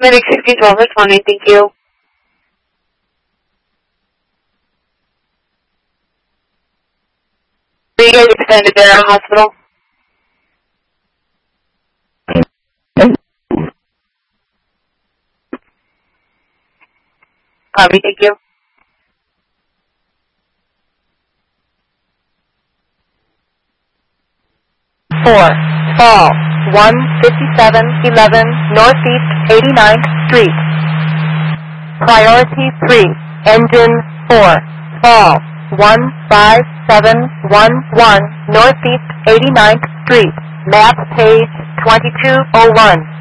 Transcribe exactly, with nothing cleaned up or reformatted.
Medic sixteen twelve responding, thank you. Are you guys extended there at hospital? Copy, thank you. four, fall, one fifty-seven eleven Northeast eighty-ninth Street. Priority three, engine four, fall, one five seven one one Northeast eighty-ninth Street. Map page twenty-two oh one.